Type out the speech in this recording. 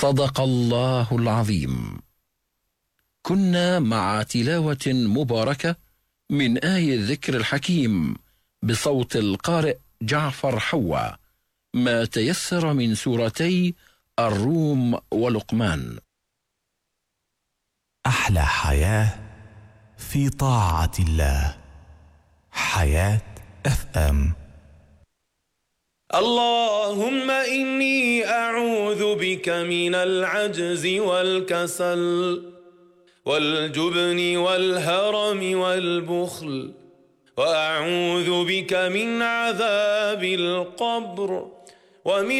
صدق الله العظيم. كنا مع تلاوة مباركة من آي الذكر الحكيم بصوت القارئ جعفر حوا، ما تيسر من سورتي الروم ولقمان. أحلى حياة في طاعة الله. حياة FM. اللهم إني أعوذ بك من العجز والكسل والجبن والهرم والبخل، وأعوذ بك من عذاب القبر ومن